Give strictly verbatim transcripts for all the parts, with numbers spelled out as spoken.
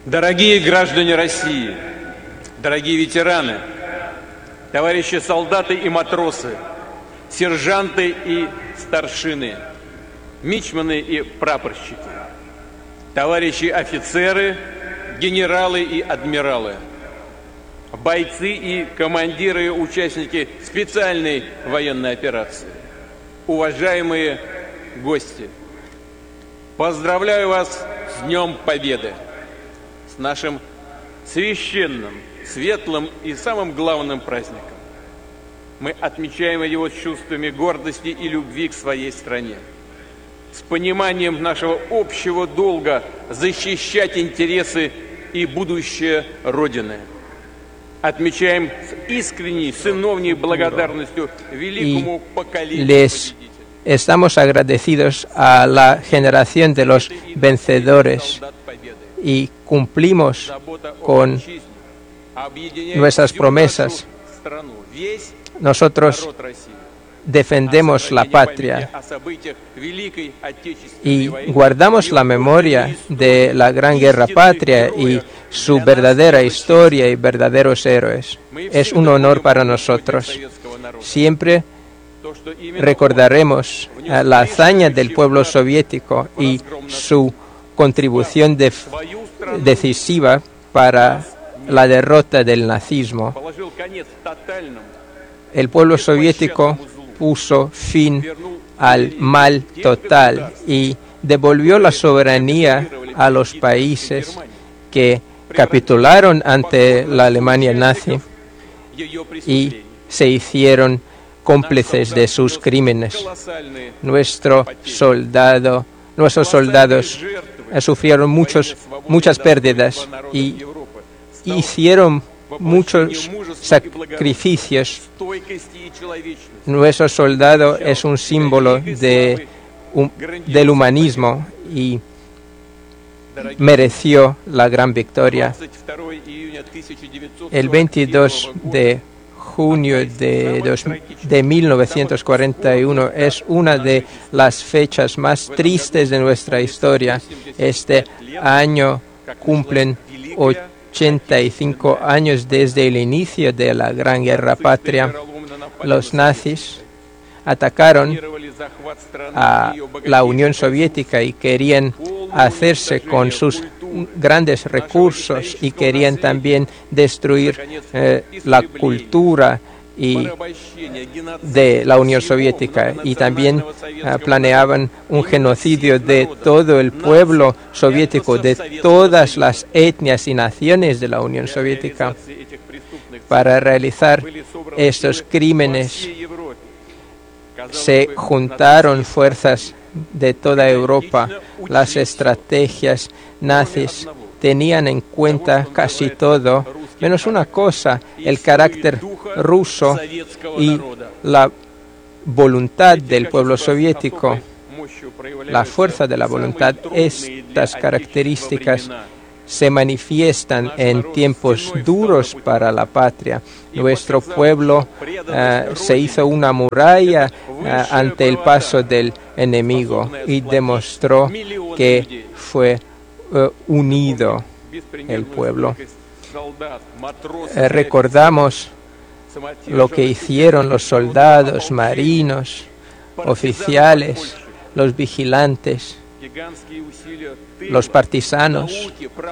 Дорогие граждане России, дорогие ветераны, товарищи солдаты и матросы, сержанты и старшины, мичманы и прапорщики, товарищи офицеры, генералы и адмиралы, бойцы и командиры и участники специальной военной операции, уважаемые гости, поздравляю вас с Днем Победы, с нашим священным, светлым и самым главным праздником. Мы отмечаем его с чувствами гордости и любви к своей стране, с пониманием нашего общего долга защищать интересы и будущее Родины. Отмечаем с искренней, сыновней благодарностью великому поколению. Estamos agradecidos a la generación de los vencedores y cumplimos con nuestras promesas. Nosotros defendemos la patria y guardamos la memoria de la Gran Guerra Patria y su verdadera historia y verdaderos héroes. Es un honor para nosotros. Siempre recordaremos la hazaña del pueblo soviético y su contribución de, decisiva para la derrota del nazismo. El pueblo soviético puso fin al mal total y devolvió la soberanía a los países que capitularon ante la Alemania nazi y se hicieron cómplices de sus crímenes. Nuestro soldado, nuestros soldados sufrieron muchos, muchas pérdidas y hicieron muchos sacrificios. Nuestro soldado es un símbolo de, um, del humanismo y mereció la gran victoria. El veintidós de junio de, dos, de mil novecientos cuarenta y uno es una de las fechas más tristes de nuestra historia. Este año cumplen ochenta y cinco años desde el inicio de la Gran Guerra Patria. Los nazis atacaron a la Unión Soviética y querían hacerse con sus grandes recursos y querían también destruir eh, la cultura y de la Unión Soviética y también uh, planeaban un genocidio de todo el pueblo soviético, de todas las etnias y naciones de la Unión Soviética. Para realizar estos crímenes se juntaron fuerzas de toda Europa. Las estrategias nazis tenían en cuenta casi todo, menos una cosa, el carácter ruso y la voluntad del pueblo soviético. La fuerza de la voluntad, estas características se manifiestan en tiempos duros para la patria. Nuestro pueblo uh, se hizo una muralla uh, ante el paso del enemigo y demostró que fue uh, unido el pueblo. Uh, recordamos lo que hicieron los soldados, marinos, oficiales, los vigilantes, los partisanos,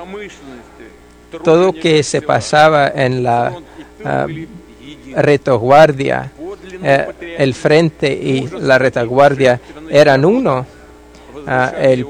todo que se pasaba en la uh, retaguardia, uh, el frente y la retaguardia eran uno. Uh, el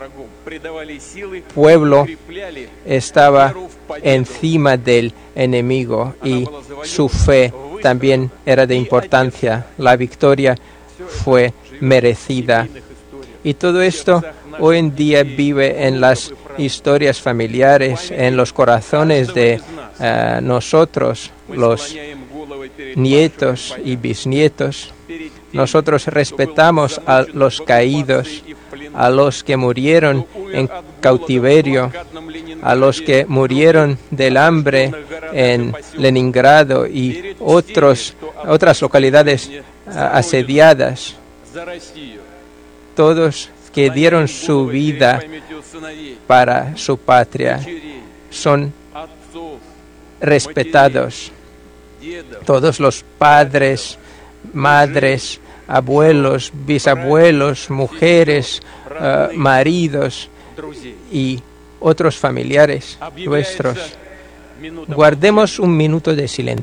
pueblo estaba encima del enemigo y su fe también era de importancia. La victoria fue merecida. Y todo esto hoy en día vive en las historias familiares, en los corazones de uh, nosotros, los nietos y bisnietos. Nosotros respetamos a los caídos, a los que murieron en cautiverio, a los que murieron del hambre en Leningrado y otros, otras localidades uh, asediadas. Todos que dieron su vida para su patria son отцов, respetados. дедов, Todos los padres, madres, abuelos, bisabuelos, mujeres, eh, maridos друзей. y otros familiares Объявляется nuestros. минута Guardemos un minuto de silencio.